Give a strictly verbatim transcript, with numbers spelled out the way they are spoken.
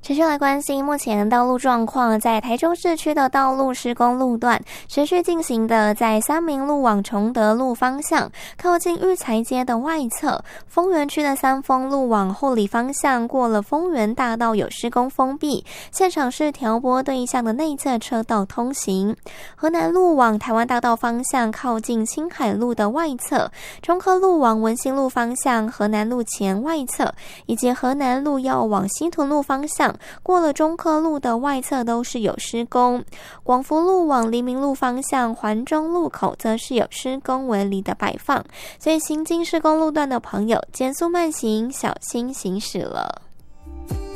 持续来关心目前道路状况，在台中市区的道路施工路段持续进行的，在三民路往崇德路方向，靠近育才街的外侧，丰原区的三丰路往后里方向，过了丰原大道有施工封闭，现场是调拨对向的内侧车道通行。河南路往台湾大道方向，靠近青海路的外侧，中科路往文心路方向，河南路前外侧，以及河南路要往西屯路方向，过了中科路的外侧都是有施工。广福路往黎明路方向，环中路口则是有施工围篱的摆放，所以行经施工路段的朋友减速慢行，小心行驶了。